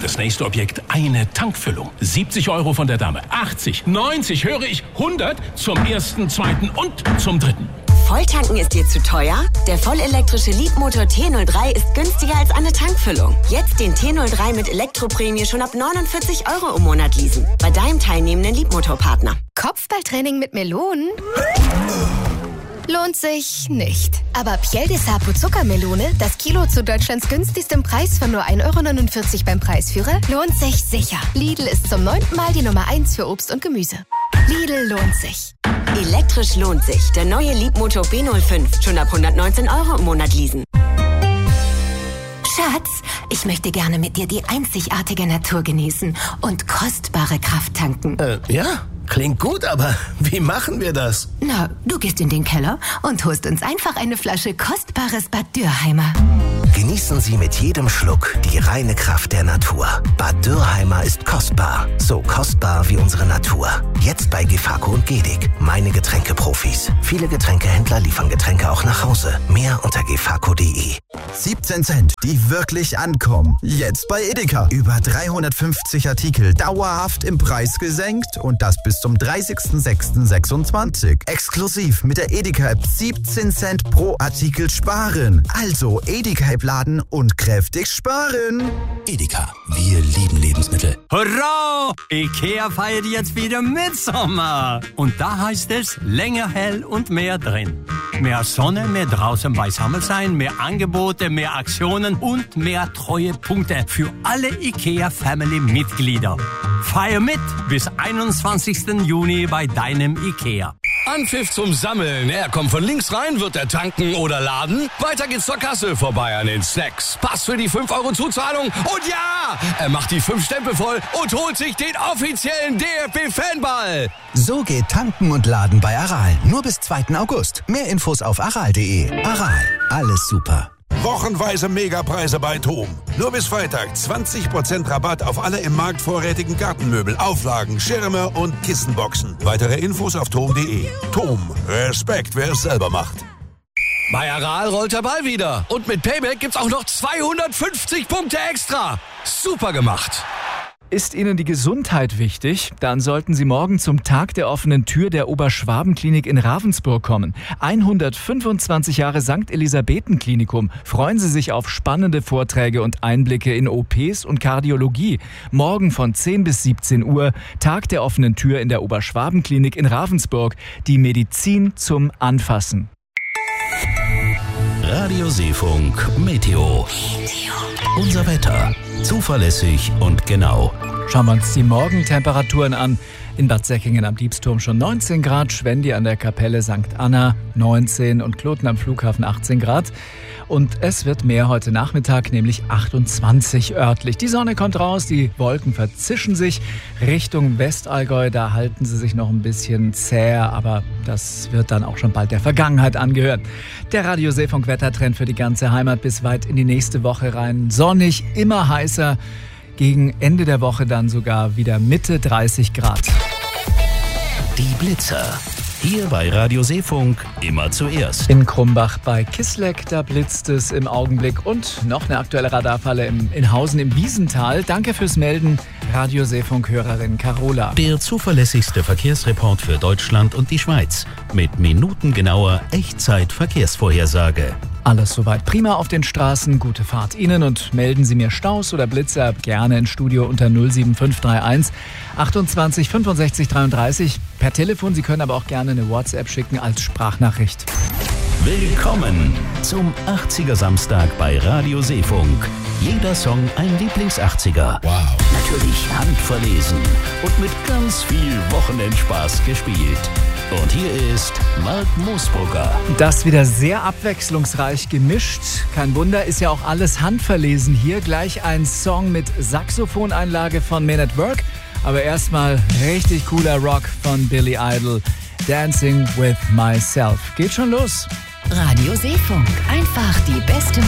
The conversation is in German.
Das nächste Objekt, eine Tankfüllung. 70 € von der Dame. 80, 90, höre ich 100 zum ersten, zweiten und zum dritten. Volltanken ist dir zu teuer? Der vollelektrische Leapmotor T03 ist günstiger als eine Tankfüllung. Jetzt den T03 mit Elektroprämie schon ab 49 € im Monat leasen. Bei deinem teilnehmenden Leapmotor-Partner. Kopfballtraining mit Melonen? Lohnt sich nicht. Aber Piel de Sapo Zuckermelone, das Kilo zu Deutschlands günstigstem Preis von nur 1,49 € beim Preisführer, lohnt sich sicher. Lidl ist zum 9. Mal die Nummer 1 für Obst und Gemüse. Lidl lohnt sich. Elektrisch lohnt sich. Der neue Leapmotor B05. Schon ab 119 € im Monat leasen. Schatz, ich möchte gerne mit dir die einzigartige Natur genießen und kostbare Kraft tanken. Ja, klingt gut, aber wie machen wir das? Na, du gehst in den Keller und holst uns einfach eine Flasche kostbares Bad Dürheimer. Genießen Sie mit jedem Schluck die reine Kraft der Natur. Bad Dürheimer ist kostbar. So kostbar wie unsere Natur. Jetzt bei Gefako und Gedig. Meine Getränkeprofis. Viele Getränkehändler liefern Getränke auch nach Hause. Mehr unter gefako.de. 17 Cent, die wirklich ankommen. Jetzt bei Edeka. Über 350 Artikel dauerhaft im Preis gesenkt und das bis zum 30.06.26. Exklusiv mit der Edeka-App 17 Cent pro Artikel sparen. Also Edeka-App laden und kräftig sparen. Edeka, wir lieben Lebensmittel. Hurra! Ikea feiert jetzt wieder Mitsommer. Und da heißt es, länger hell und mehr drin. Mehr Sonne, mehr draußen beisammen sein, mehr Angebote, mehr Aktionen und mehr Treuepunkte für alle IKEA-Family-Mitglieder. Feier mit bis 21. Juni bei deinem IKEA. Anpfiff zum Sammeln. Er kommt von links rein, wird er tanken oder laden. Weiter geht's zur Kasse, vorbei an den Snacks. Pass für die 5 € Zuzahlung. Und ja, er macht die 5 Stempel voll und holt sich den offiziellen DFB-Fanball. So geht tanken und laden bei Aral. Nur bis 2. August. Mehr Infos auf aral.de. Aral, alles super. Wochenweise Megapreise bei TOM. Nur bis Freitag 20% Rabatt auf alle im Markt vorrätigen Gartenmöbel, Auflagen, Schirme und Kissenboxen. Weitere Infos auf TOM.de. TOM. Respekt, wer es selber macht. Bei Aral rollt der Ball wieder. Und mit Payback gibt's auch noch 250 Punkte extra. Super gemacht. Ist Ihnen die Gesundheit wichtig? Dann sollten Sie morgen zum Tag der offenen Tür der Oberschwaben-Klinik in Ravensburg kommen. 125 Jahre St. Elisabethen-Klinikum. Freuen Sie sich auf spannende Vorträge und Einblicke in OPs und Kardiologie. Morgen von 10 bis 17 Uhr, Tag der offenen Tür in der Oberschwaben-Klinik in Ravensburg. Die Medizin zum Anfassen. Radio Seefunk Meteo. Unser Wetter. Zuverlässig und genau. Schauen wir uns die Morgentemperaturen an. In Bad Säckingen am Diebsturm schon 19 Grad, Schwendi an der Kapelle St. Anna 19 und Kloten am Flughafen 18 Grad. Und es wird mehr heute Nachmittag, nämlich 28 örtlich. Die Sonne kommt raus, die Wolken verzischen sich. Richtung Westallgäu, da halten sie sich noch ein bisschen zäh, aber das wird dann auch schon bald der Vergangenheit angehören. Der Radio Seefunk Wettertrend für die ganze Heimat bis weit in die nächste Woche rein. Sonnig, immer heißer. Gegen Ende der Woche dann sogar wieder Mitte 30 Grad. Die Blitzer. Hier bei Radio Seefunk immer zuerst. In Krumbach bei Kisleck, da blitzt es im Augenblick. Und noch eine aktuelle Radarfalle in Hausen im Wiesental. Danke fürs Melden, Radio Seefunk-Hörerin Carola. Der zuverlässigste Verkehrsreport für Deutschland und die Schweiz. Mit minutengenauer Echtzeit-Verkehrsvorhersage. Alles soweit prima auf den Straßen. Gute Fahrt Ihnen und melden Sie mir Staus oder Blitzer gerne ins Studio unter 07531 28 65 33 per Telefon. Sie können aber auch gerne eine WhatsApp schicken als Sprachnachricht. Willkommen zum 80er Samstag bei Radio Seefunk. Jeder Song ein Lieblings-80er. Wow. Natürlich handverlesen und mit ganz viel Wochenendspaß gespielt. Und hier ist Mark Moosbrugger. Das wieder sehr abwechslungsreich gemischt. Kein Wunder, ist ja auch alles handverlesen hier. Gleich ein Song mit Saxophoneinlage von Men at Work. Aber erstmal richtig cooler Rock von Billy Idol. Dancing with Myself. Geht schon los. Radio Seefunk. Einfach die beste